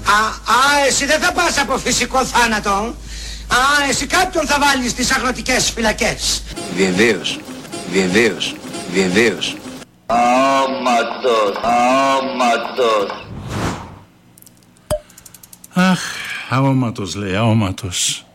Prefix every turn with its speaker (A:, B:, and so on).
A: Εσύ δεν θα πας από φυσικό θάνατο. Εσύ κάποιον θα βάλεις στις αγροτικές φυλακές.
B: Βεβαίως.
C: Αχ, αόματος λέει, αόματος.